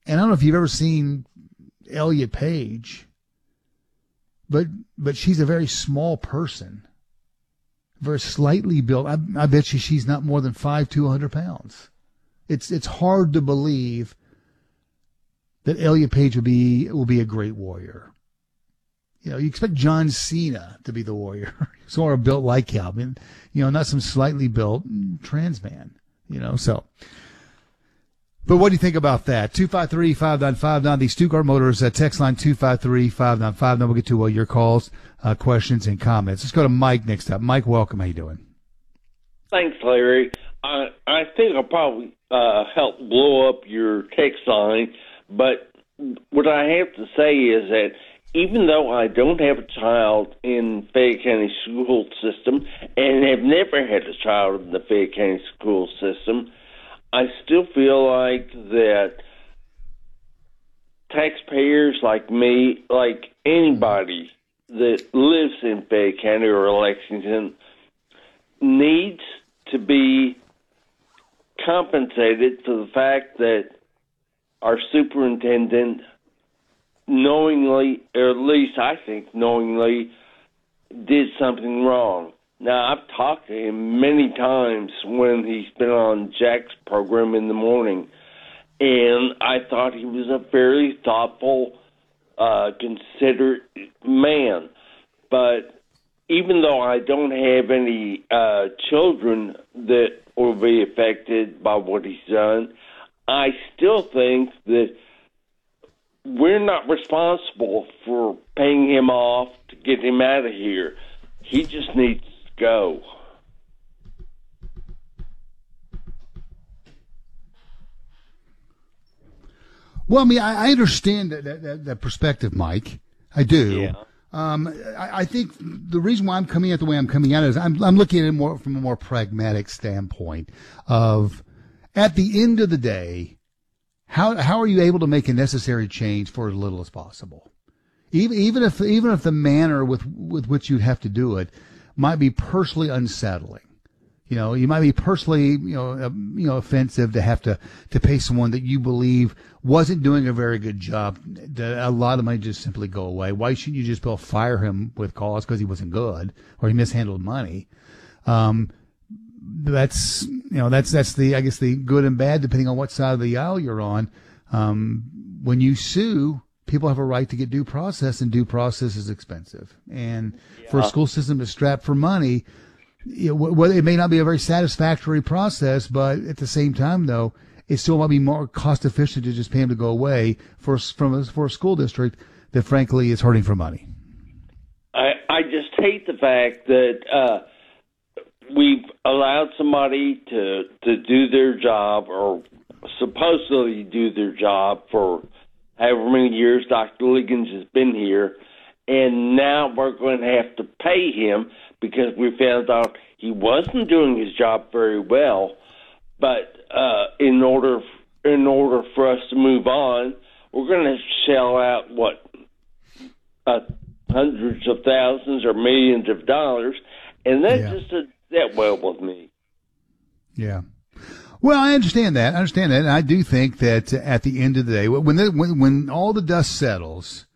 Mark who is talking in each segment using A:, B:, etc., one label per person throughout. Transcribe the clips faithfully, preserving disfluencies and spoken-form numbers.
A: And I don't know if you've ever seen Elliot Page, but but she's a very small person, very slightly built. I, I bet you she's not more than five to one hundred pounds. It's it's hard to believe that Elliot Page will be will be a great warrior. You know, you expect John Cena to be the warrior, sort of built like him, and you know, not some slightly built trans man. You know, so. But what do you think about that? two five three, five nine five nine, the Stuttgart Motors uh, text line two five three, five nine five nine. We'll get to uh, your calls, uh, questions, and comments. Let's go to Mike next up. Mike, welcome. How you doing?
B: Thanks, Larry. I I think I'll probably uh, help blow up your text line, but what I have to say is that even though I don't have a child in Fayette County school system and have never had a child in the Fayette County school system, I still feel like that taxpayers like me, like anybody that lives in Fayette County or Lexington, needs to be compensated for the fact that our superintendent knowingly, or at least I think knowingly, did something wrong. Now, I've talked to him many times when he's been on Jack's program in the morning, and I thought he was a very thoughtful, uh, considerate man. But even though I don't have any uh, children that will be affected by what he's done, I still think that we're not responsible for paying him off to get him out of here. He just needs go.
A: Well, I mean, I, I understand that, that, that perspective, Mike. I do.
B: Yeah.
A: Um, I, I think the reason why I'm coming at the way I'm coming at it is I'm, I'm looking at it more from a more pragmatic standpoint of, at the end of the day, how how are you able to make a necessary change for as little as possible? Even even if even if the manner with with which you'd have to do it might be personally unsettling. You know, you might be personally, you know, uh, you know, offensive to have to, to pay someone that you believe wasn't doing a very good job. A lot of money just simply go away. Why shouldn't you just go fire him with cause because he wasn't good or he mishandled money? Um, that's, you know, that's, that's the, I guess the good and bad, depending on what side of the aisle you're on. Um, when you sue, people have a right to get due process, and due process is expensive. And yeah. for a school system to strap for money, you know, well, it may not be a very satisfactory process, but at the same time, though, it still might be more cost efficient to just pay him to go away for from a, for a school district that, frankly, is hurting for money.
B: I, I just hate the fact that uh, we've allowed somebody to to do their job, or supposedly do their job, for however many years Doctor Liggins has been here, and now we're going to have to pay him because we found out he wasn't doing his job very well. But uh, in order in order for us to move on, we're going to shell out, what, uh, hundreds of thousands or millions of dollars, and that yeah. just doesn't sit well with me.
A: Yeah. Well, I understand that. I understand that. And I do think that at the end of the day, when the, when, when all the dust settles,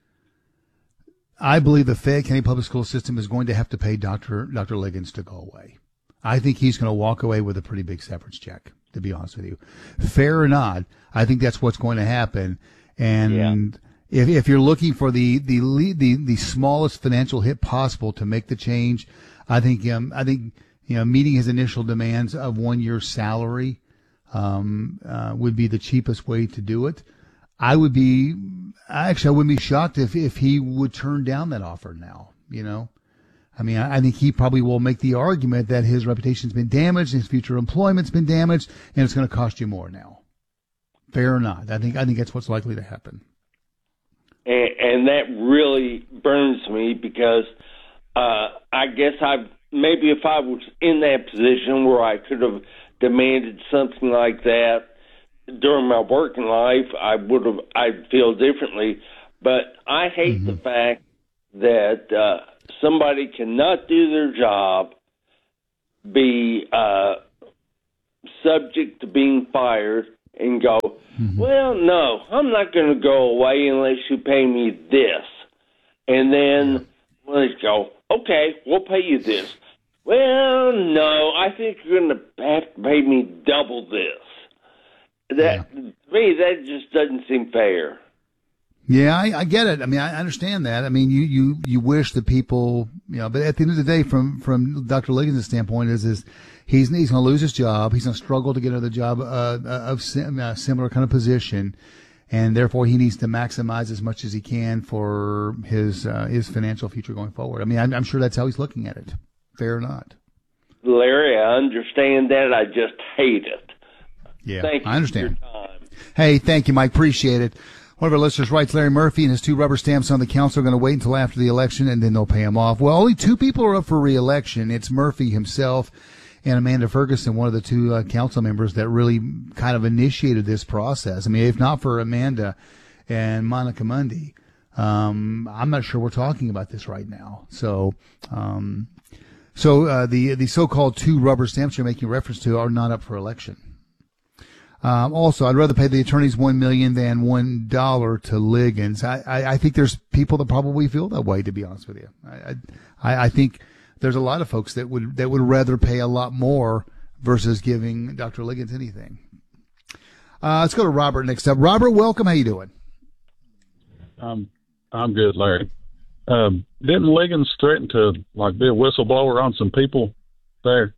A: I believe the Fayette County Public School System is going to have to pay Doctor Doctor Liggins to go away. I think he's going to walk away with a pretty big severance check, to be honest with you. Fair or not, I think that's what's going to happen. And yeah. if if you're looking for the, the the the smallest financial hit possible to make the change, I think um I think you know meeting his initial demands of one year's salary um uh, would be the cheapest way to do it. I would be actually I wouldn't be shocked if if he would turn down that offer now. You know. I mean, I think he probably will make the argument that his reputation's been damaged, his future employment's been damaged, and it's going to cost you more now. Fair or not? I think I think that's what's likely to happen.
B: And, and that really burns me because uh, I guess I maybe if I was in that position where I could have demanded something like that during my working life, I would have I'd feel differently. But I hate mm-hmm. the fact that. Uh, Somebody cannot do their job, be uh, subject to being fired, and go, Mm-hmm. Well, no, I'm not going to go away unless you pay me this. And then let's go, okay, we'll pay you this. Well, no, I think you're going to have to pay me double this. That, yeah. To me, that just doesn't seem fair.
A: Yeah, I, I get it. I mean, I understand that. I mean, you, you, you wish the people, you know, but at the end of the day, from, from Doctor Liggins' standpoint is, is he's, he's going to lose his job. He's going to struggle to get another job, uh, of sim, uh, similar kind of position. And therefore he needs to maximize as much as he can for his, uh, his financial future going forward. I mean, I'm, I'm sure that's how he's looking at it. Fair or not.
B: Larry, I understand that. I just hate it.
A: Yeah,
B: thank you
A: I understand.
B: For your time.
A: Hey, thank you, Mike. Appreciate it. One of our listeners writes, Larry Murphy and his two rubber stamps on the council are going to wait until after the election and then they'll pay him off. Well, only two people are up for re-election. It's Murphy himself and Amanda Ferguson, one of the two uh, council members that really kind of initiated this process. I mean, if not for Amanda and Monica Mundy, um, I'm not sure we're talking about this right now. So, um, so uh, the the so-called two rubber stamps you're making reference to are not up for election. Um, also, I'd rather pay the attorneys one million dollars than one dollar to Liggins. I, I, I think there's people that probably feel that way, to be honest with you. I, I, I think there's a lot of folks that would, that would rather pay a lot more versus giving Doctor Liggins anything. Uh, let's go to Robert next up. Robert, welcome. How you doing?
C: Um, I'm good, Larry. Um, didn't Liggins threaten to, like, be a whistleblower on some people there?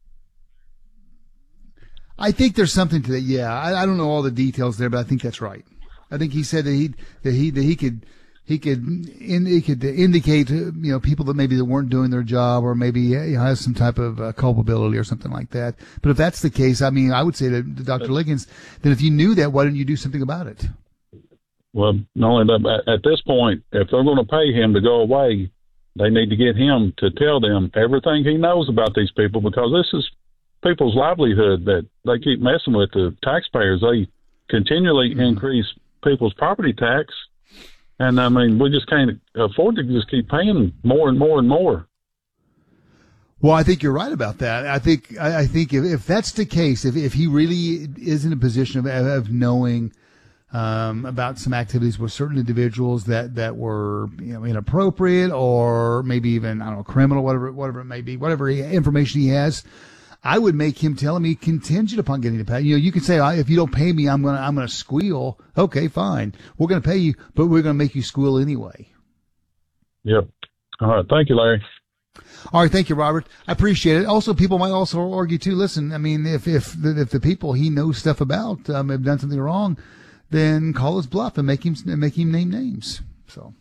A: I think there's something to that. Yeah, I, I don't know all the details there, but I think that's right. I think he said that he that he that he could he could in, he could indicate you know people that maybe that weren't doing their job or maybe you know, has some type of uh, culpability or something like that. But if that's the case, I mean, I would say to, to Doctor Liggins that if you knew that, why didn't you do something about it?
C: Well, not only that, at this point, if they're going to pay him to go away, they need to get him to tell them everything he knows about these people, because this is people's livelihood that they keep messing with. The taxpayers, they continually mm-hmm. increase people's property tax. And I mean, we just can't afford to just keep paying more and more and more.
A: Well, I think you're right about that. I think, I, I think if, if that's the case, if, if he really is in a position of, of knowing, um, about some activities with certain individuals that, that were, you know, inappropriate or maybe even, I don't know, criminal, whatever, whatever it may be, whatever he, information he has, I would make him tell me contingent upon getting the pay. You know, you can say, if you don't pay me, I'm going to, I'm going to squeal. Okay, fine. We're going to pay you, but we're going to make you squeal anyway.
C: Yep. All right. Thank you, Larry.
A: All right. Thank you, Robert. I appreciate it. Also, people might also argue too, listen, I mean, if, if, the, if the people he knows stuff about, um, have done something wrong, then call his bluff and make him, make him name names. So.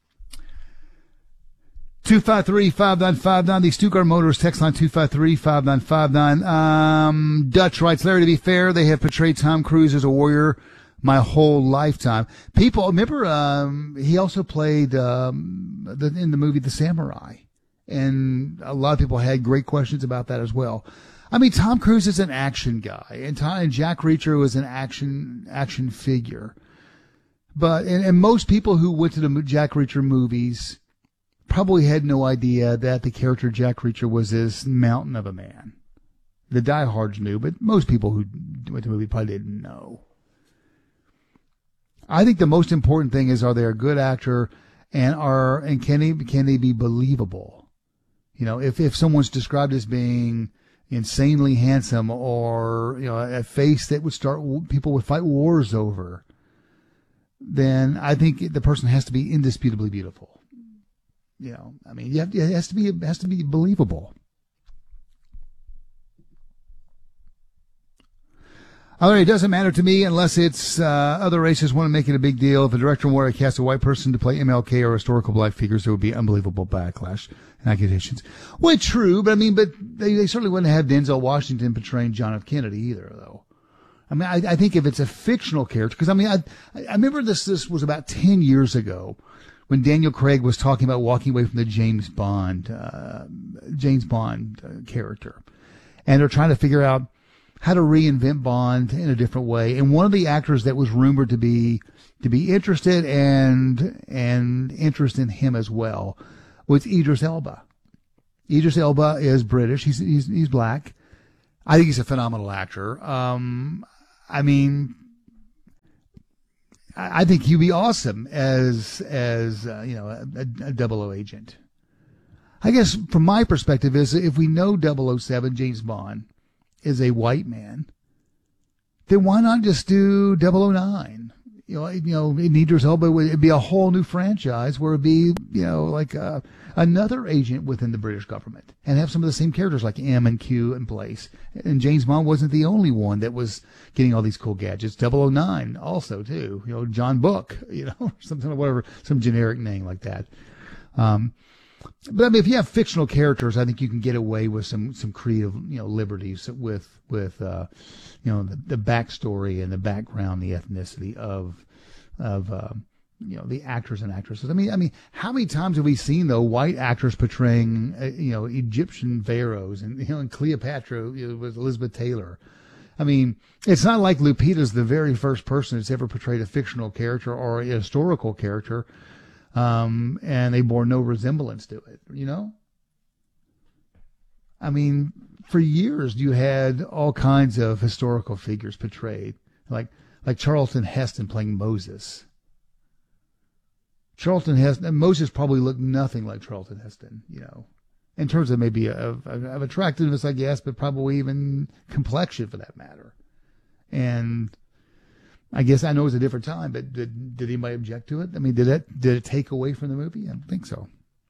A: two five three, five nine five nine, the Stuttgart Motors text line two five three, five nine five nine. Um, Dutch writes, Larry, to be fair, they have portrayed Tom Cruise as a warrior my whole lifetime. People, remember, um, he also played, um, the, in the movie The Samurai. And a lot of people had great questions about that as well. I mean, Tom Cruise is an action guy, and, Tom, and Jack Reacher was an action, action figure. But, and, and most people who went to the Jack Reacher movies probably had no idea that the character Jack Reacher was this mountain of a man. The diehards knew, but most people who went to the movie probably didn't know. I think the most important thing is, are they a good actor, and are and can they can they be believable? You know, if if someone's described as being insanely handsome, or you know, a face that would start people would fight wars over, then I think the person has to be indisputably beautiful. You know, I mean, you have, it has to be, it has to be believable. All right, it doesn't matter to me unless it's, uh, other races want to make it a big deal. If a director wanted to cast a white person to play M L K or historical black figures, there would be unbelievable backlash and accusations. Well, true, but I mean, but they, they certainly wouldn't have Denzel Washington portraying John F. Kennedy either, though. I mean, I, I think if it's a fictional character, because I mean, I, I remember this, this was about ten years ago, when Daniel Craig was talking about walking away from the James Bond, uh, James Bond uh, character. And they're trying to figure out how to reinvent Bond in a different way. And one of the actors that was rumored to be, to be interested and, and interest in him as well was Idris Elba. Idris Elba is British. He's, he's, he's black. I think he's a phenomenal actor. Um, I mean, I think he'd be awesome as as uh, you know a, a double O agent. I guess from my perspective is if we know double oh seven James Bond is a white man, then why not just do double oh nine? You know, you know, in Idris Elba, it'd be a whole new franchise where it'd be, you know, like uh, another agent within the British government and have some of the same characters like M and Q in place. And James Bond wasn't the only one that was getting all these cool gadgets. double oh nine also too, you know, John Book, you know, or something, whatever, some generic name like that. Um, but I mean, if you have fictional characters, I think you can get away with some, some creative, you know, liberties with, with, uh, you know, the, the backstory and the background, the ethnicity of, of, uh, you know, the actors and actresses. I mean, I mean, how many times have we seen though white actors portraying, uh, you know, Egyptian pharaohs, and, you know, and Cleopatra, you know, with Elizabeth Taylor. I mean, it's not like Lupita's the very first person that's ever portrayed a fictional character or a historical character. Um, and they bore no resemblance to it, you know? I mean, for years you had all kinds of historical figures portrayed, like, like Charlton Heston playing Moses. Charlton Heston, Moses probably looked nothing like Charlton Heston, you know, in terms of maybe of, of, of attractiveness, I guess, but probably even complexion for that matter. And I guess I know it was a different time, but did, did anybody object to it? I mean, did it, did it take away from the movie? I don't think so.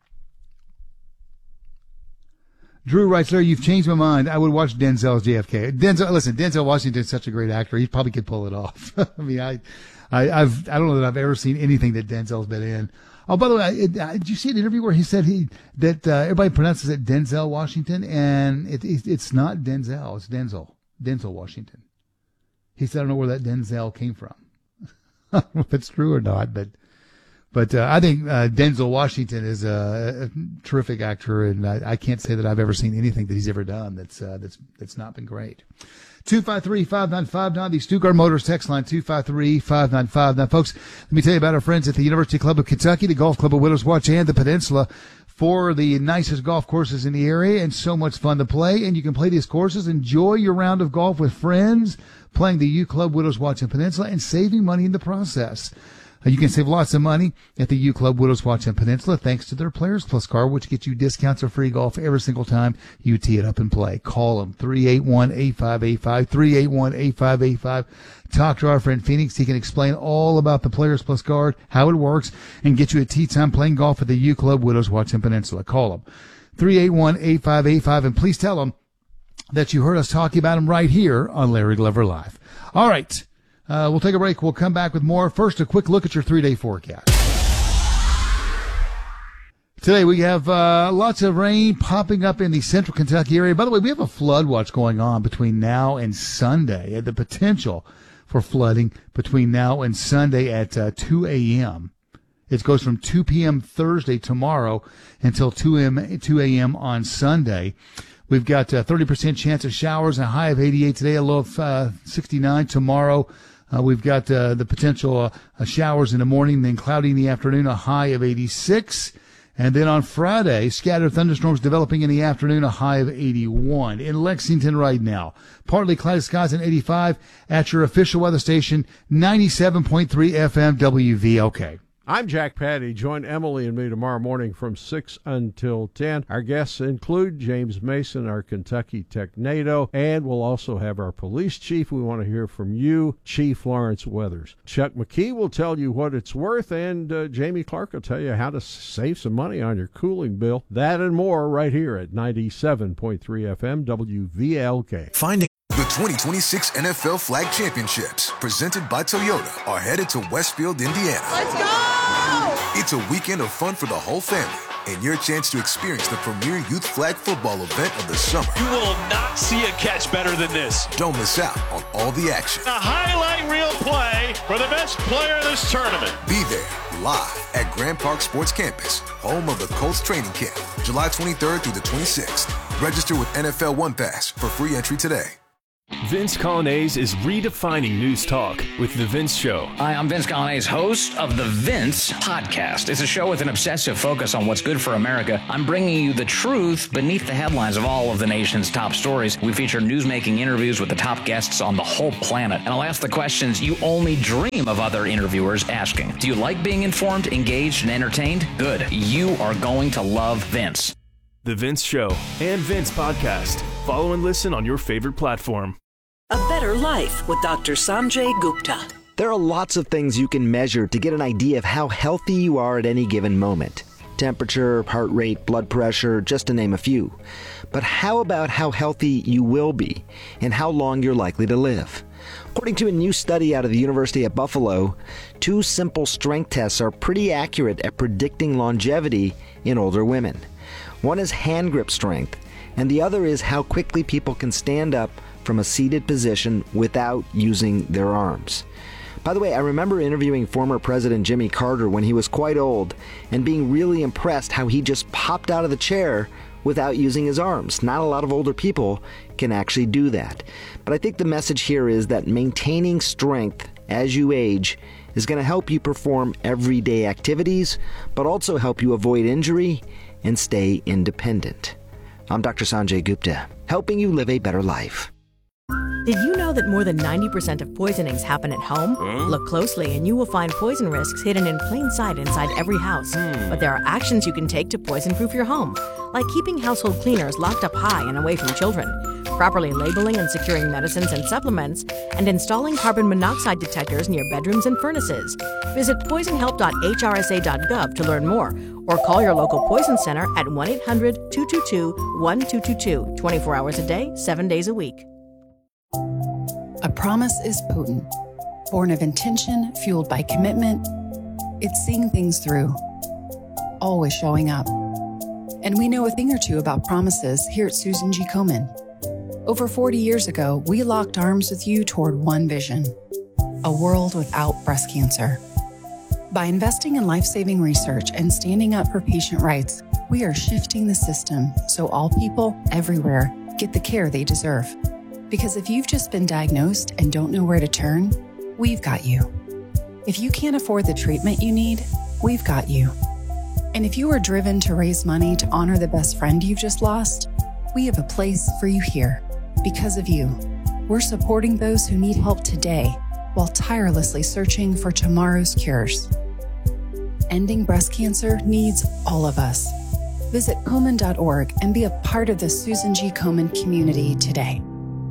A: Drew writes, Larry, you've changed my mind. I would watch Denzel's J F K. Denzel, listen, Denzel Washington's such a great actor. He probably could pull it off. I mean, I, I, I've, I don't know that I've ever seen anything that Denzel's been in. Oh, by the way, it, uh, did you see an interview where he said he, that, uh, everybody pronounces it Denzel Washington, and it, it, it's not Denzel, it's Denzel, Denzel Washington. He said, I don't know where that Denzel came from. I don't know if it's true or not, but, but, uh, I think, uh, Denzel Washington is a, a terrific actor, and I, I can't say that I've ever seen anything that he's ever done that's, uh, that's, that's not been great. two five three, five nine five nine, the Stuttgart Motors text line, two five three, five nine five nine. Folks, let me tell you about our friends at the University Club of Kentucky, the Golf Club of Widows Watch, and the Peninsula, for the nicest golf courses in the area and so much fun to play. And you can play these courses, enjoy your round of golf with friends, playing the U Club Widows Watch and Peninsula, and saving money in the process. Uh, you can save lots of money at the U Club Widows Watch and Peninsula thanks to their Players Plus card, which gets you discounts or free golf every single time you tee it up and play. Call them, three eight one, eight five eight five, three eight one, eight five eight five. Talk to our friend Phoenix. He can explain all about the Players Plus card, how it works, and get you a tee time playing golf at the U Club Widows Watch and Peninsula. Call them, three eight one, eight five eight five, and please tell them that you heard us talking about them right here on Larry Glover Live. All right. Uh, we'll take a break. We'll come back with more. First, a quick look at your three-day forecast. Today, we have uh, lots of rain popping up in the central Kentucky area. By the way, we have a flood watch going on between now and Sunday, and the potential for flooding between now and Sunday at uh, two a.m. It goes from two p.m. Thursday tomorrow until two a.m. on Sunday. We've got a thirty percent chance of showers, a high of eighty-eight today, a low of uh, sixty-nine tomorrow. Uh, we've got uh, the potential uh, uh, showers in the morning, then cloudy in the afternoon, a high of eighty-six. And then on Friday, scattered thunderstorms developing in the afternoon, a high of eighty-one. In Lexington right now, partly cloudy skies and eighty-five at your official weather station, ninety-seven point three F M W V L K.
D: I'm Jack Patty. Join Emily and me tomorrow morning from six until ten. Our guests include James Mason, our Kentucky Technado, and we'll also have our police chief. We want to hear from you, Chief Lawrence Weathers. Chuck McKee will tell you what it's worth, and uh, Jamie Clark will tell you how to save some money on your cooling bill. That and more right here at ninety-seven point three F M W V L K.
E: Find the twenty twenty-six N F L Flag Championships, presented by Toyota, are headed to Westfield, Indiana.
F: Let's go!
E: It's a weekend of fun for the whole family, and your chance to experience the premier youth flag football event of the summer.
F: You will not see a catch better than this.
E: Don't miss out on all the action.
F: A highlight reel play for the best player in this tournament.
E: Be there live at Grand Park Sports Campus, home of the Colts training camp, July twenty-third through the twenty-sixth. Register with N F L One Pass for free entry today.
G: Vince Colonnese is redefining news talk with The Vince Show.
H: Hi, I'm Vince Colonnese, host of The Vince Podcast. It's a show with an obsessive focus on what's good for America. I'm bringing you the truth beneath the headlines of all of the nation's top stories. We feature news-making interviews with the top guests on the whole planet. And I'll ask the questions you only dream of other interviewers asking. Do you like being informed, engaged, and entertained? Good. You are going to love Vince.
G: The Vince Show and Vince Podcast. Follow and listen on your favorite platform.
I: A Better Life with Doctor Sanjay Gupta.
J: There are lots of things you can measure to get an idea of how healthy you are at any given moment. Temperature, heart rate, blood pressure, just to name a few. But how about how healthy you will be and how long you're likely to live? According to a new study out of the University at Buffalo, two simple strength tests are pretty accurate at predicting longevity in older women. One is hand grip strength, and the other is how quickly people can stand up from a seated position without using their arms. By the way, I remember interviewing former President Jimmy Carter when he was quite old and being really impressed how he just popped out of the chair without using his arms. Not a lot of older people can actually do that. But I think the message here is that maintaining strength as you age is going to help you perform everyday activities, but also help you avoid injury and stay independent. I'm Doctor Sanjay Gupta, helping you live a better life.
K: Did you know that more than ninety percent of poisonings happen at home? Huh? Look closely and you will find poison risks hidden in plain sight inside every house. Hmm. But there are actions you can take to poison-proof your home, like keeping household cleaners locked up high and away from children, properly labeling and securing medicines and supplements, and installing carbon monoxide detectors near bedrooms and furnaces. Visit poison help dot H R S A dot gov to learn more, or call your local poison center at one eight hundred two two two one two two two, twenty-four hours a day, seven days a week.
L: A promise is potent, born of intention, fueled by commitment. It's seeing things through, always showing up. And we know a thing or two about promises here at Susan G. Komen. Over forty years ago, we locked arms with you toward one vision, a world without breast cancer. By investing in life-saving research and standing up for patient rights, we are shifting the system so all people everywhere get the care they deserve. Because if you've just been diagnosed and don't know where to turn, we've got you. If you can't afford the treatment you need, we've got you. And if you are driven to raise money to honor the best friend you've just lost, we have a place for you here. Because of you, we're supporting those who need help today while tirelessly searching for tomorrow's cures. Ending breast cancer needs all of us. Visit Komen dot org and be a part of the Susan G. Komen community today.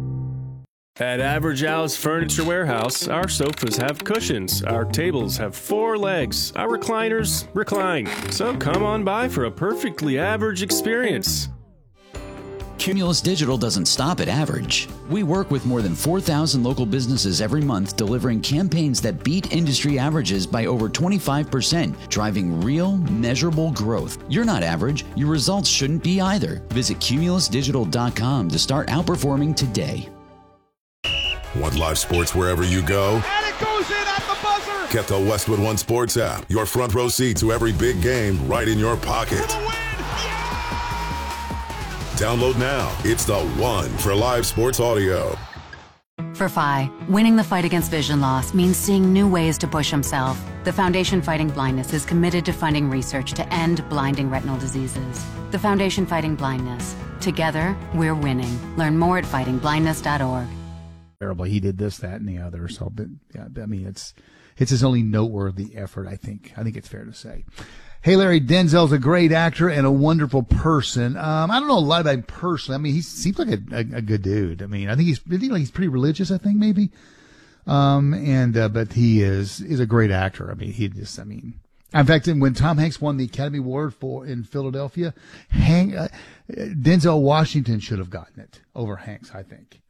G: At Average Al's Furniture Warehouse, our sofas have cushions, our tables have four legs, our recliners recline. So come on by for a perfectly average experience.
M: Cumulus Digital doesn't stop at average. We work with more than four thousand local businesses every month, delivering campaigns that beat industry averages by over twenty-five percent, driving real, measurable growth. You're not average. Your results shouldn't be either. Visit cumulus digital dot com to start outperforming today.
N: Want live sports wherever you go?
F: And it goes in at the buzzer!
N: Get the Westwood One Sports app. Your front row seat to every big game right in your pocket. Download now. It's the one for live sports audio.
O: For F I, winning the fight against vision loss means seeing new ways to push himself. The Foundation Fighting Blindness is committed to funding research to end blinding retinal diseases. The Foundation Fighting Blindness. Together, we're winning. Learn more at fighting blindness dot org.
A: Terrible. He did this, that, and the other. So, but yeah, I mean, it's it's his only noteworthy effort. I think. I think it's fair to say. Hey, Larry, Denzel's a great actor and a wonderful person. Um, I don't know a lot about him personally. I mean, he seems like a, a, a good dude. I mean, I think he's I think like he's pretty religious. I think maybe. Um, and uh, but he is is a great actor. I mean, he just. I mean. In fact, when Tom Hanks won the Academy Award for in Philadelphia, Hank, uh, Denzel Washington should have gotten it over Hanks. I think.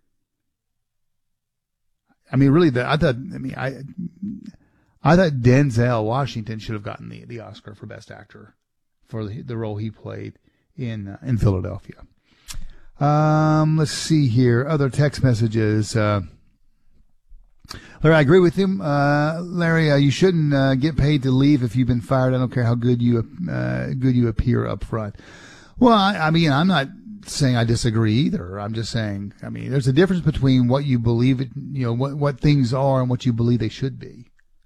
A: I mean, really, the, I thought, I mean, I, I thought Denzel Washington should have gotten the, the Oscar for Best Actor for the, the role he played in, uh, in Philadelphia. Um, let's see here. Other text messages. Uh, Larry, I agree with him. Uh, Larry, uh, you shouldn't, uh, get paid to leave if you've been fired. I don't care how good you, uh, good you appear up front. Well, I, I mean, I'm not, saying I disagree either. I'm just saying, I mean, there's a difference between what you believe, it, you know, what, what things are and what you believe they should be.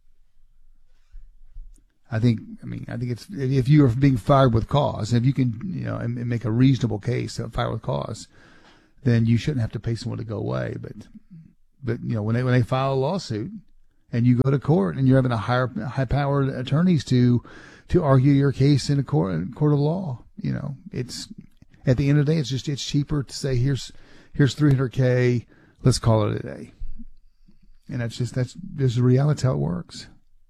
A: I think, I mean, I think it's, if you are being fired with cause, if you can, you know, and, and make a reasonable case of fire with cause, then you shouldn't have to pay someone to go away. But, but, you know, when they, when they file a lawsuit and you go to court and you're having to hire high powered attorneys to, to argue your case in a court, court of law, you know, it's, at the end of the day, it's just, it's cheaper to say, here's, here's three hundred K, let's call it a day. And that's just, that's, there's a reality. That's how it works.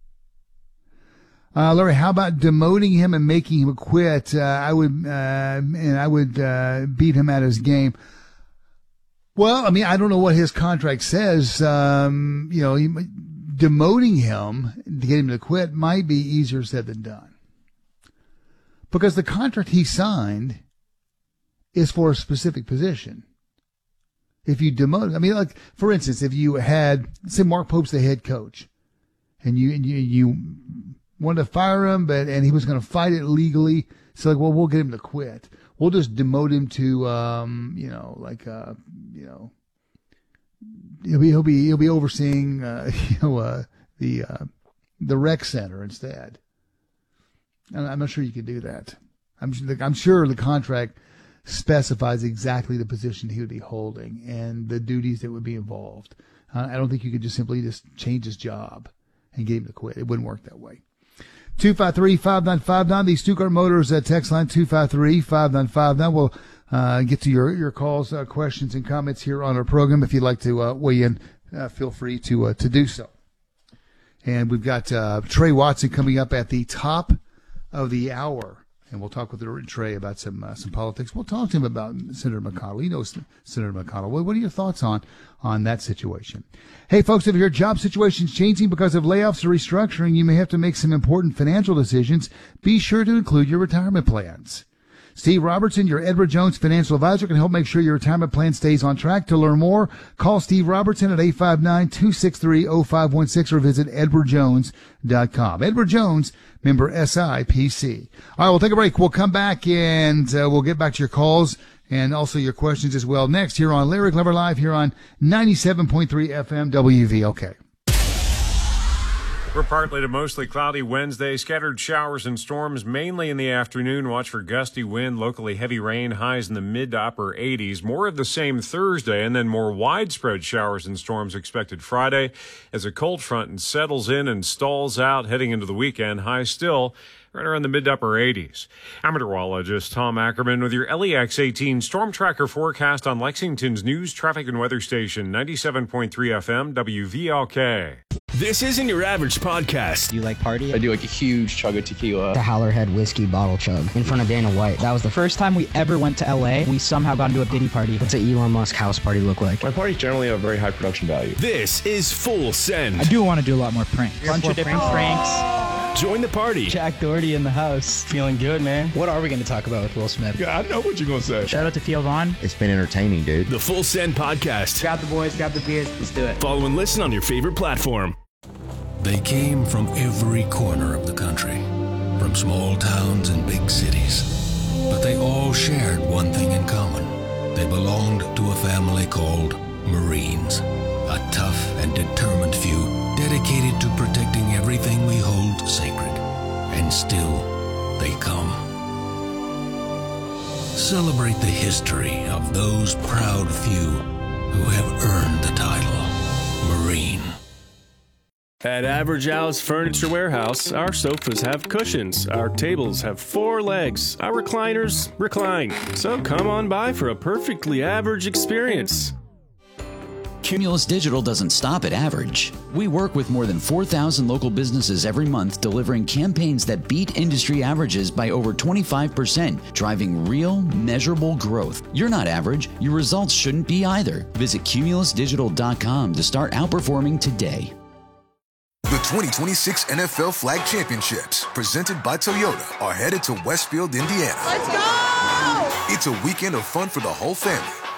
A: Uh, Larry, how about demoting him and making him quit? Uh, I would, uh, and I would, uh, beat him at his game. Well, I mean, I don't know what his contract says. Um, you know, he, demoting him to get him to quit might be easier said than done. Because the contract he signed is for a specific position. If you demote, I mean, like, for instance, if you had, say, Mark Pope's the head coach, and you, and you, you, wanted to fire him, but and he was going to fight it legally. So like, well, we'll get him to quit. We'll just demote him to, um, you know, like, uh, you know, he'll be he'll be he'll be overseeing, uh, you know, uh, the uh, the rec center instead. And I'm not sure you can do that. I'm I'm sure the contract specifies exactly the position he would be holding and the duties that would be involved. Uh, I don't think you could just simply just change his job and get him to quit. It wouldn't work that way. two five three, five nine five nine, the Stuttgart Motors uh, text line, two five three, five nine five nine. We'll uh, get to your, your calls, uh, questions, and comments here on our program. If you'd like to uh, weigh in, uh, feel free to uh, to do so. And we've got uh, Trey Watson coming up at the top of the hour. And we'll talk with Trey about some uh, some politics. We'll talk to him about Senator McConnell. He knows Senator McConnell. What, what are your thoughts on on that situation? Hey, folks, if your job situation is changing because of layoffs or restructuring, you may have to make some important financial decisions. Be sure to include your retirement plans. Steve Robertson, your Edward Jones financial advisor, can help make sure your retirement plan stays on track. To learn more, call Steve Robertson at eight five nine, two six three, zero five one six or visit edward jones dot com. Edward Jones, member S I P C. All right, we'll take a break. We'll come back and uh, we'll get back to your calls and also your questions as well. Next, here on Larry Glover Live, here on ninety-seven point three F M W V L K.
P: We're partly to mostly cloudy Wednesday. Scattered showers and storms mainly in the afternoon. Watch for gusty wind, locally heavy rain, highs in the mid to upper eighties. More of the same Thursday, and then more widespread showers and storms expected Friday as a cold front settles in and stalls out heading into the weekend. Highs still right around the mid to upper eighties. I'm meteorologist Tom Ackerman with your L E X eighteen Storm Tracker forecast on Lexington's news, traffic, and weather station, ninety-seven point three F M W V L K.
G: This isn't your average podcast.
Q: Do you like party?
R: I do like a huge chug of tequila.
Q: The Howlerhead whiskey bottle chug in front of Dana White. That was the first time we ever went to L A. We somehow got into a Diddy party. What's an Elon Musk house party look like?
R: My parties generally have very high production value.
G: This is Full Send.
Q: I do want to do a lot more pranks. A bunch of different pranks.
G: Join the party.
Q: Jack Doherty in the house. Feeling good, man. What are we going to talk about with Will Smith?
R: Yeah, I know what you're going to say.
Q: Shout out to Theo Vaughn.
R: It's been entertaining, dude.
G: The Full Send Podcast.
Q: Grab the boys, grab the beers. Let's do it.
G: Follow and listen on your favorite platform.
S: They came from every corner of the country, from small towns and big cities. But they all shared one thing in common. They belonged to a family called Marines. A tough and determined few, dedicated to protecting everything we hold sacred. And still, they come. Celebrate the history of those proud few who have earned the title Marine.
G: At Average Al's Furniture Warehouse, our sofas have cushions, our tables have four legs, our recliners recline. So come on by for a perfectly average experience.
M: Cumulus Digital doesn't stop at average. We work with more than four thousand local businesses every month, delivering campaigns that beat industry averages by over twenty-five percent, driving real, measurable growth. You're not average. Your results shouldn't be either. Visit cumulus digital dot com to start outperforming today.
E: The twenty twenty-six N F L Flag Championships, presented by Toyota, are headed to Westfield, Indiana.
T: Let's go!
E: It's a weekend of fun for the whole family,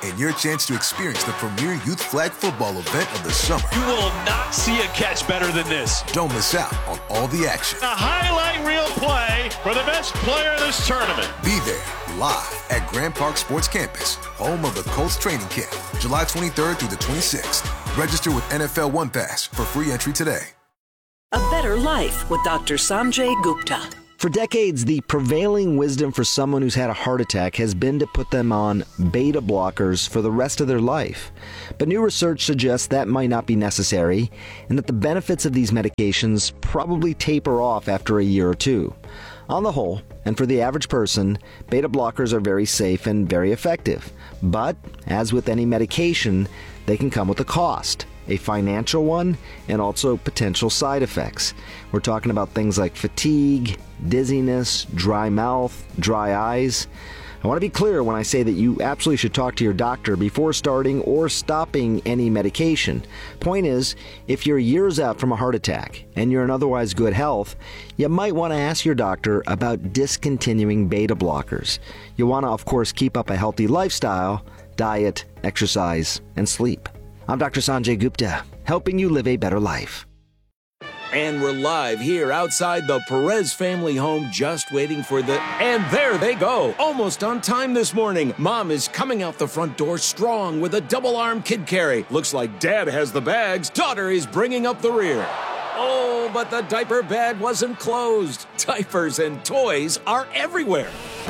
E: and your chance to experience the premier youth flag football event of the summer.
F: You will not see a catch better than this.
E: Don't miss out on all the action.
F: A highlight reel play for the best player of this tournament.
E: Be there live at Grand Park Sports Campus, home of the Colts training camp, July twenty-third through the twenty-sixth. Register with N F L One Pass for free entry today.
I: A Better Life with Doctor Sanjay Gupta.
J: For decades, the prevailing wisdom for someone who's had a heart attack has been to put them on beta blockers for the rest of their life. But new research suggests that might not be necessary, and that the benefits of these medications probably taper off after a year or two. On the whole, and for the average person, beta blockers are very safe and very effective. But, as with any medication, they can come with a cost. A financial one, and also potential side effects. We're talking about things like fatigue, dizziness, dry mouth, dry eyes. I want to be clear when I say that you absolutely should talk to your doctor before starting or stopping any medication. Point is, if you're years out from a heart attack and you're in otherwise good health, you might want to ask your doctor about discontinuing beta blockers. You want to, of course, keep up a healthy lifestyle, diet, exercise, and sleep. I'm Doctor Sanjay Gupta, helping you live a better life.
T: And we're live here outside the Perez family home, just waiting for the... And there they go, almost on time this morning. Mom is coming out the front door strong with a double-arm kid carry. Looks like Dad has the bags. Daughter is bringing up the rear. Oh, but the diaper bag wasn't closed. Diapers and toys are everywhere.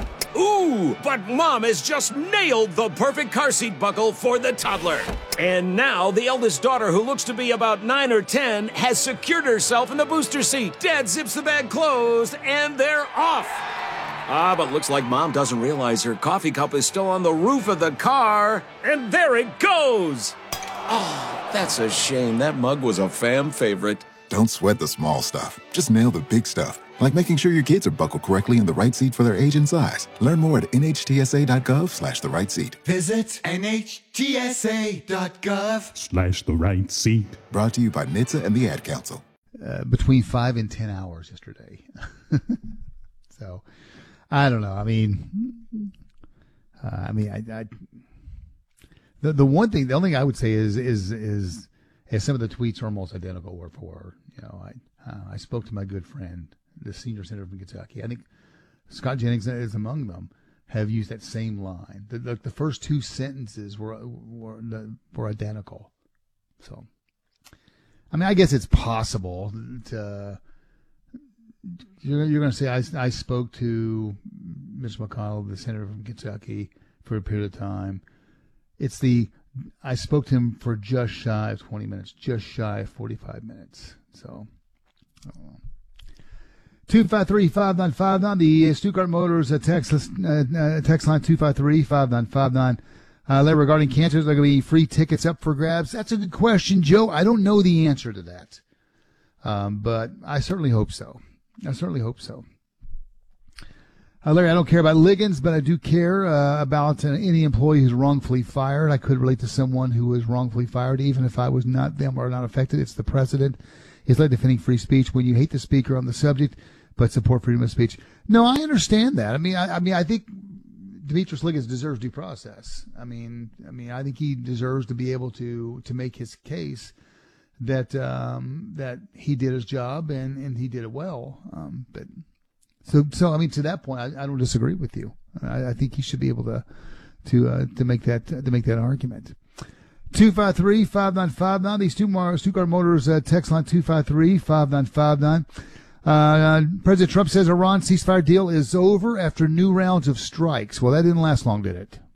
T: Ooh, but Mom has just nailed the perfect car seat buckle for the toddler. And now the eldest daughter, who looks to be about nine or ten, has secured herself in the booster seat. Dad zips the bag closed, and they're off. Ah, but looks like Mom doesn't realize her coffee cup is still on the roof of the car. And there it goes. Oh, that's a shame. That mug was a fam favorite.
U: Don't sweat the small stuff. Just nail the big stuff. Like making sure your kids are buckled correctly in the right seat for their age and size. Learn more at nhtsa.gov slash the right seat.
V: Visit nhtsa.gov
U: Slash the right seat. Brought to you by N H T S A and the Ad Council.
A: Uh, between five and ten hours yesterday. So, I don't know. I mean, uh, I mean, I, I, the the one thing, the only thing I would say is is is, is some of the tweets are almost identical word for word. You know, I uh, I spoke to my good friend, the senior senator from Kentucky. I think Scott Jennings is among them. Have used that same line. The, the, the first two sentences were were were identical. So, I mean, I guess it's possible to. You're, you're going to say I, I spoke to Mitch McConnell, the senator from Kentucky, for a period of time. It's the I spoke to him for just shy of twenty minutes, just shy of forty-five minutes. So. I don't know. two five three, five nine five nine, the Stuttgart Motors uh, text, uh, uh, text line two five three, five nine five nine. Uh, regarding cancers, are going to be free tickets up for grabs? That's a good question, Joe. I don't know the answer to that. Um, but I certainly hope so. I certainly hope so. Uh, Larry, I don't care about Liggins, but I do care uh, about uh, any employee who's wrongfully fired. I could relate to someone who was wrongfully fired, even if I was not them or not affected. It's the president. It's like defending free speech when you hate the speaker on the subject, but support freedom of speech. No, I understand that. I mean, I, I mean, I think Demetrius Liggins deserves due process. I mean, I mean, I think he deserves to be able to to make his case that um, that he did his job and, and he did it well. Um, but so so I mean, to that point, I, I don't disagree with you. I, I think he should be able to to uh, to make that to make that argument. two five three, five nine five nine. These two more Stuttgart Motors uh, text line two five three, five nine five nine. Uh, President Trump says Iran ceasefire deal is over after new rounds of strikes. Well, that didn't last long, did it?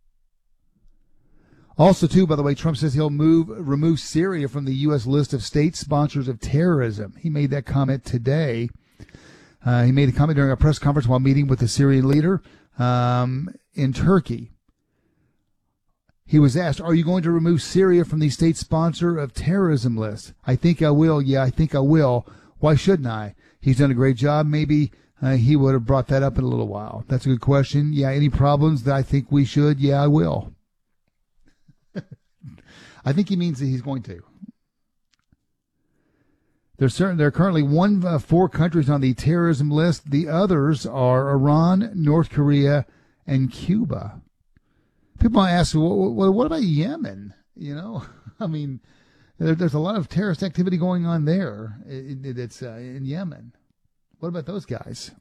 A: Also, too, by the way, Trump says he'll move remove Syria from the U S list of state sponsors of terrorism. He made that comment today. Uh, he made a comment during a press conference while meeting with the Syrian leader um, in Turkey. He was asked, are you going to remove Syria from the state sponsor of terrorism list? I think I will. Yeah, I think I will. Why shouldn't I? He's done a great job. Maybe uh, he would have brought that up in a little while. That's a good question. Yeah, any problems that I think we should? Yeah, I will. I think he means that he's going to. There's certain, there are currently one, uh, four countries on the terrorism list. The others are Iran, North Korea, and Cuba. people ask, well, what about Yemen? You know, I mean, there, there's a lot of terrorist activity going on there. It, it, it's uh, in Yemen. What about those guys?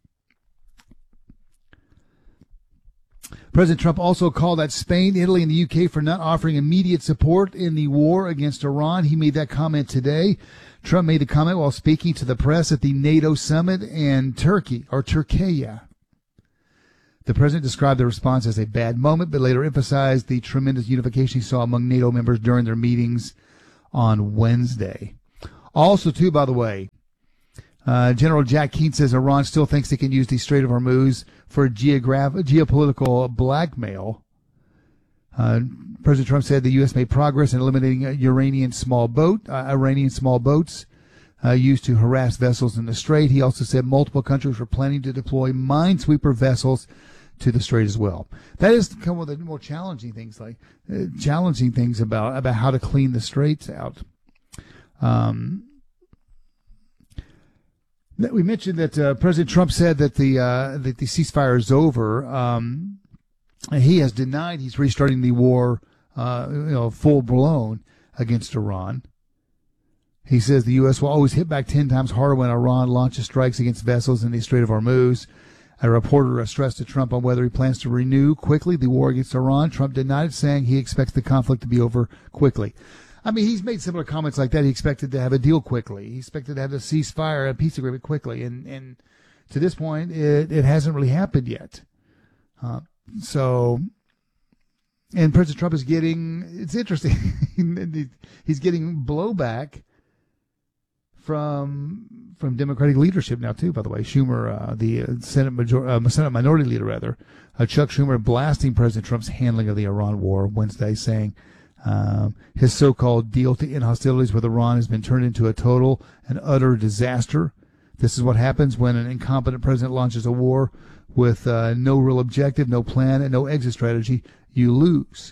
A: President Trump also called out Spain, Italy, and the U K for not offering immediate support in the war against Iran. He made that comment today. Trump made the comment while speaking to the press at the NATO summit in Turkey, or Turkey. The president described the response as a bad moment, but later emphasized the tremendous unification he saw among NATO members during their meetings on Wednesday. Also, too, by the way, uh, General Jack Keane says Iran still thinks they can use the Strait of Hormuz for geograph- geopolitical blackmail. Uh, President Trump said the U S made progress in eliminating Iranian small boat, uh, Iranian small boats uh, used to harass vessels in the Strait. He also said multiple countries were planning to deploy minesweeper vessels to the Strait as well. That is kind of one of the more challenging things, like uh, challenging things about about how to clean the Straits out. Um, we mentioned that uh, President Trump said that the uh, that the ceasefire is over. Um, he has denied he's restarting the war, uh, you know, full blown against Iran. He says the U S will always hit back ten times harder when Iran launches strikes against vessels in the Strait of Hormuz. A reporter stressed to Trump on whether he plans to renew quickly the war against Iran. Trump denied it, saying he expects the conflict to be over quickly. I mean, he's made similar comments like that. He expected to have a deal quickly. He expected to have a ceasefire, a peace agreement quickly. And, and to this point, it, it hasn't really happened yet. Uh, so, and President Trump is getting, it's interesting, he's getting blowback from from Democratic leadership now too. By the way, Schumer, uh, the uh, Senate major, uh, Senate Minority Leader, rather, uh, Chuck Schumer, blasting President Trump's handling of the Iran war Wednesday, saying um, his so-called deal to end hostilities with Iran has been turned into a total and utter disaster. This is what happens when an incompetent president launches a war with uh, no real objective, no plan, and no exit strategy. You lose.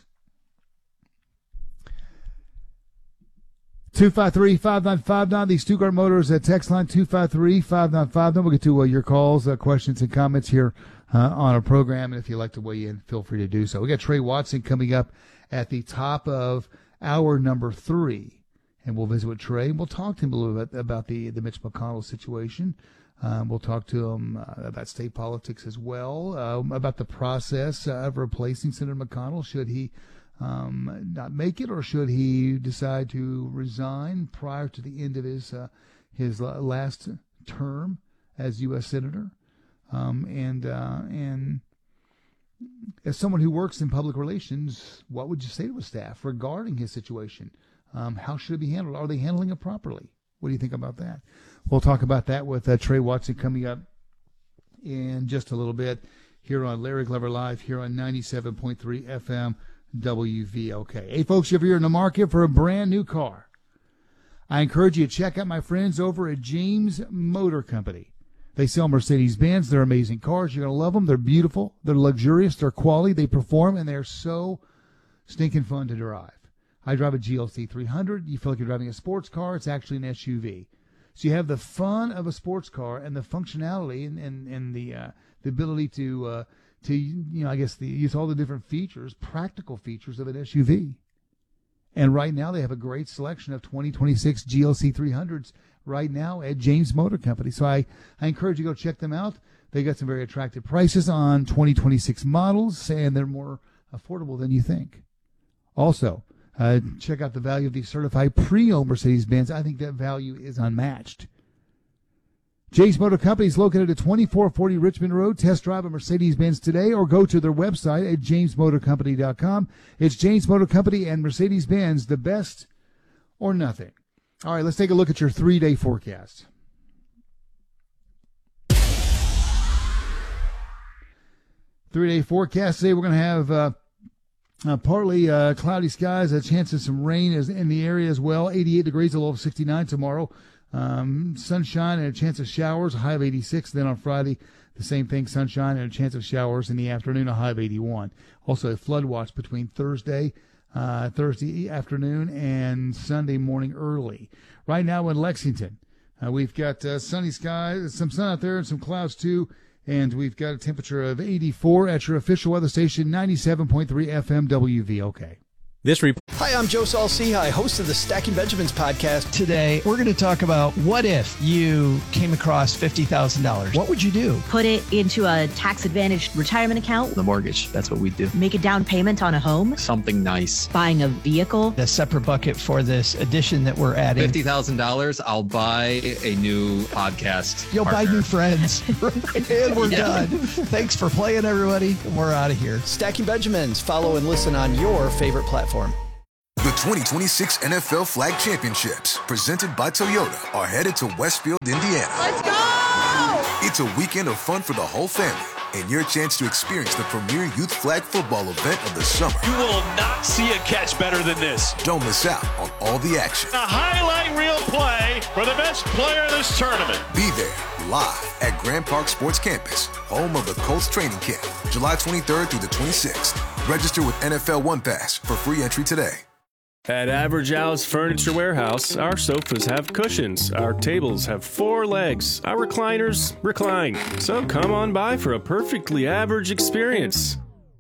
A: two five three, five nine five nine, the Stuttgart Motors uh, text line, two five three, five nine five nine. We'll get to uh, your calls, uh, questions, and comments here uh, on our program. And if you'd like to weigh in, feel free to do so. We got Trey Watson coming up at the top of hour number three. And we'll visit with Trey. We'll talk to him a little bit about the, the Mitch McConnell situation. Um, we'll talk to him uh, about state politics as well, uh, about the process uh, of replacing Senator McConnell. Should he Um, not make it, or should he decide to resign prior to the end of his uh, his last term as U S Senator? Um, and uh, and as someone who works in public relations, what would you say to his staff regarding his situation? Um, how should it be handled? Are they handling it properly? What do you think about that? We'll talk about that with uh, Trey Watson coming up in just a little bit here on Larry Glover Live here on ninety-seven point three F M. W V L K. Hey, folks, if you're in the market for a brand new car, I encourage you to check out my friends over at James Motor Company. They sell Mercedes-Benz. They're amazing cars. You're going to love them. They're beautiful. They're luxurious. They're quality. They perform, and they're so stinking fun to drive. I drive a G L C three hundred. You feel like you're driving a sports car. It's actually an S U V. So you have the fun of a sports car and the functionality and, and, and the, uh, the ability to uh, to, you know, I guess the, use all the different features, practical features of an S U V. And right now they have a great selection of twenty twenty-six G L C three hundreds right now at James Motor Company. So I, I encourage you to go check them out. They got some very attractive prices on twenty twenty-six models, and they're more affordable than you think. Also, uh, check out the value of the certified pre-owned Mercedes-Benz. I think that value is unmatched. James Motor Company is located at twenty-four forty Richmond Road. Test drive a Mercedes-Benz today or go to their website at james motor company dot com. It's James Motor Company and Mercedes-Benz, the best or nothing. All right, let's take a look at your three-day forecast. Three-day forecast today, we're going to have uh, uh, partly uh, cloudy skies, a chance of some rain is in the area as well. eighty-eight degrees, a low of sixty-nine tomorrow. Um, sunshine and a chance of showers, a high of eighty-six. Then on Friday, the same thing, sunshine and a chance of showers in the afternoon, a high of eighty-one. Also a flood watch between Thursday, uh, Thursday afternoon and Sunday morning early. Right now in Lexington, uh, we've got uh, sunny skies, some sun out there and some clouds too. And we've got a temperature of eighty-four at your official weather station, ninety-seven point three F M W V O K.
B: This report.
V: Hi, I'm Joe Saul-Sehy, host of the Stacking Benjamins podcast.
Q: Today, we're going to talk about what if you came across fifty thousand dollars. What would you do?
W: Put it into a tax-advantaged retirement account.
Q: The mortgage. That's what we do.
W: Make a down payment on a home.
Q: Something nice.
W: Buying a vehicle.
Q: A separate bucket for this addition that we're adding.
X: fifty thousand dollars, I'll buy a new podcast
Q: You'll
X: partner.
Q: buy new friends. And we're
X: Yeah.
Q: done. Thanks for playing, everybody. We're out of here.
V: Stacking Benjamins. Follow and listen on your favorite platform.
E: The twenty twenty-six N F L Flag Championships, presented by Toyota, are headed to Westfield, Indiana.
Y: Let's go!
E: It's a weekend of fun for the whole family and your chance to experience the premier youth flag football event of the summer.
F: You will not see a catch better than this.
E: Don't miss out on all the action.
F: A highlight reel play for the best player in this tournament.
E: Be there live at Grand Park Sports Campus, home of the Colts training camp, July twenty-third through the twenty-sixth. Register with N F L One Pass for free entry today.
G: At Average Al's Furniture Warehouse, our sofas have cushions, our tables have four legs, our recliners recline. So come on by for a perfectly average experience.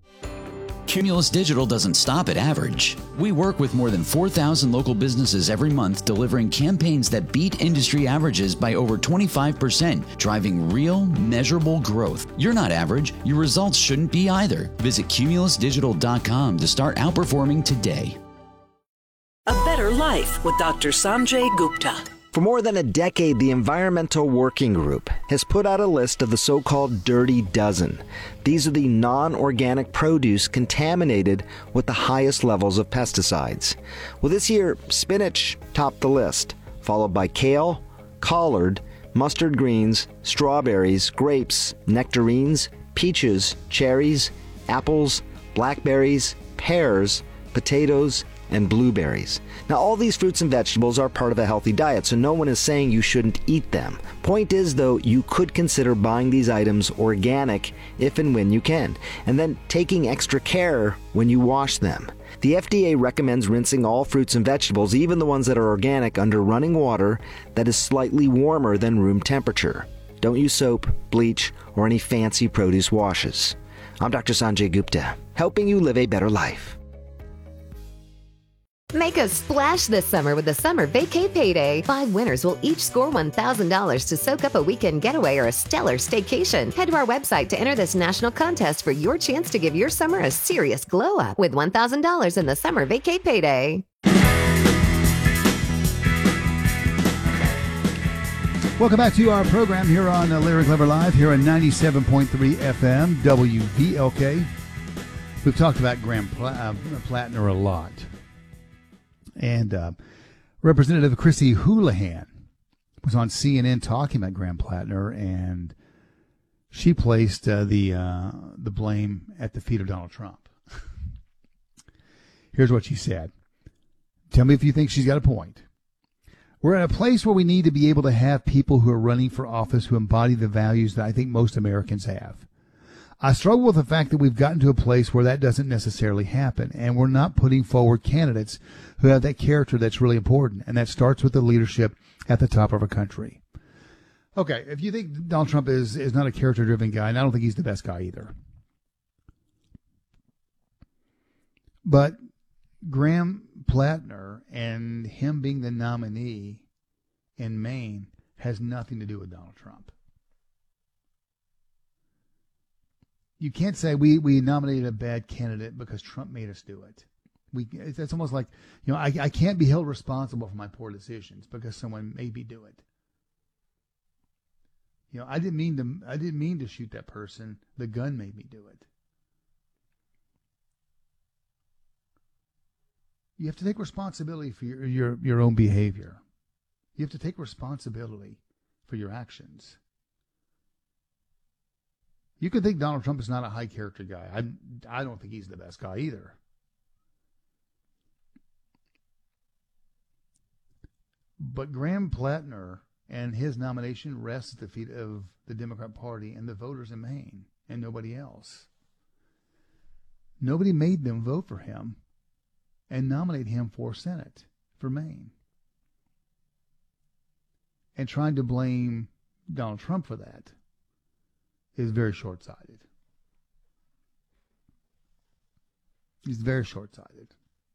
M: Cumulus Digital doesn't stop at average. We work with more than four thousand local businesses every month, delivering campaigns that beat industry averages by over twenty-five percent, driving real, measurable growth. You're not average. Your results shouldn't be either. Visit cumulus digital dot com to start outperforming today.
I: A Better Life with Doctor Sanjay Gupta.
J: For more than a decade, the Environmental Working Group has put out a list of the so-called Dirty Dozen. These are the non-organic produce contaminated with the highest levels of pesticides. Well, this year, spinach topped the list, followed by kale, collard, mustard greens, strawberries, grapes, nectarines, peaches, cherries, apples, blackberries, pears, potatoes, and blueberries. Now, all these fruits and vegetables are part of a healthy diet, so no one is saying you shouldn't eat them. Point is, though, you could consider buying these items organic if and when you can, and then taking extra care when you wash them. The F D A recommends rinsing all fruits and vegetables, even the ones that are organic, under running water that is slightly warmer than room temperature. Don't use soap, bleach, or any fancy produce washes. I'm Doctor Sanjay Gupta, helping you live a better life.
Z: Make a splash this summer with the Summer Vacay Payday. Five winners will each score one thousand dollars to soak up a weekend getaway or a stellar staycation. Head to our website to enter this national contest for your chance to give your summer a serious glow up with one thousand dollars in the Summer Vacay Payday.
A: Welcome back to our program here on uh, Larry Clever Live here on ninety-seven point three F M W V L K. We've talked about Graham Pla- uh, Plattner a lot. And uh, Representative Chrissy Houlihan was on C N N talking about Graham Plattner, and she placed uh, the uh, the blame at the feet of Donald Trump. Here's what she said. Tell me if you think she's got a point. We're at a place where we need to be able to have people who are running for office who embody the values that I think most Americans have. I struggle with the fact that we've gotten to a place where that doesn't necessarily happen, and we're not putting forward candidates who have that character that's really important, and that starts with the leadership at the top of our country. Okay, if you think Donald Trump is, is not a character-driven guy, and I don't think he's the best guy either. But Graham Plattner and him being the nominee in Maine has nothing to do with Donald Trump. You can't say we, we nominated a bad candidate because Trump made us do it. We it's almost like, you know, I, I can't be held responsible for my poor decisions because someone made me do it. You know, I didn't mean to I didn't mean to shoot that person. The gun made me do it. You have to take responsibility for your your, your own behavior. You have to take responsibility for your actions. You could think Donald Trump is not a high character guy. I, I don't think he's the best guy either. But Graham Plattner and his nomination rests at the feet of the Democrat Party and the voters in Maine and nobody else. Nobody made them vote for him and nominate him for Senate for Maine. And trying to blame Donald Trump for that is very short-sighted. He's very short-sighted.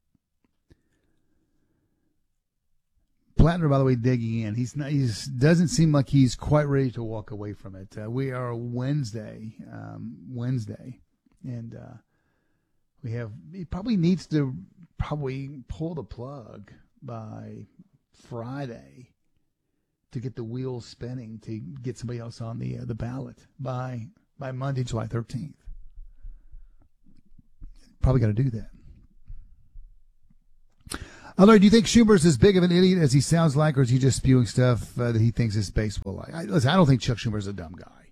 A: Plattner, by the way, digging in. He's not. He's doesn't seem like he's quite ready to walk away from it. Uh, we are Wednesday, um, Wednesday, and uh, we have. He probably needs to probably pull the plug by Friday to get the wheels spinning to get somebody else on the uh, the ballot by by Monday, July thirteenth. Probably got to do that. Larry, do you think Schumer's as big of an idiot as he sounds like, or is he just spewing stuff uh, that he thinks his base will like? I, listen, I don't think Chuck Schumer's a dumb guy.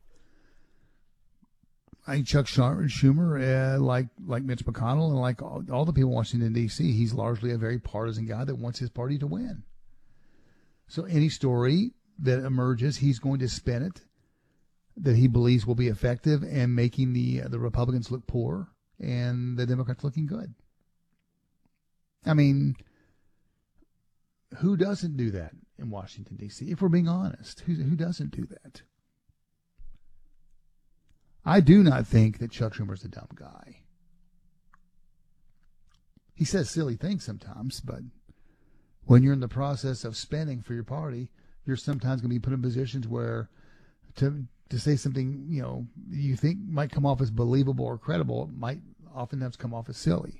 A: I think Chuck Schumer, uh, like like Mitch McConnell and like all, all the people in Washington, D C, he's largely a very partisan guy that wants his party to win. So any story that emerges, he's going to spin it that he believes will be effective and making the uh, the Republicans look poor and the Democrats looking good. I mean, who doesn't do that in Washington, D C? If we're being honest, who, who doesn't do that? I do not think that Chuck Schumer's a dumb guy. He says silly things sometimes, but when you're in the process of spending for your party, you're sometimes going to be put in positions where to to say something, you know, you think might come off as believable or credible, it might oftentimes come off as silly.